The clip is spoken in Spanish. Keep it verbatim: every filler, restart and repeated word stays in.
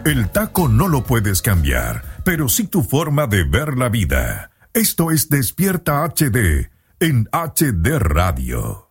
El taco no lo puedes cambiar, pero sí tu forma de ver la vida. Esto es Despierta H D en H D Radio.